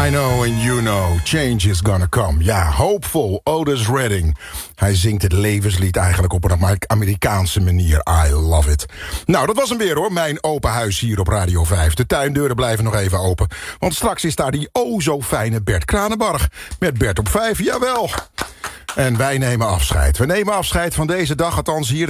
I know and you know, change is gonna come. Ja, hoopvol, Otis Redding. Hij zingt het levenslied eigenlijk op een Amerikaanse manier. I love it. Nou, dat was hem weer hoor, mijn open huis hier op Radio 5. De tuindeuren blijven nog even open. Want straks is daar die zo fijne Bert Kranenbarg. Met Bert op 5, jawel. En wij nemen afscheid. We nemen afscheid van deze dag, althans hier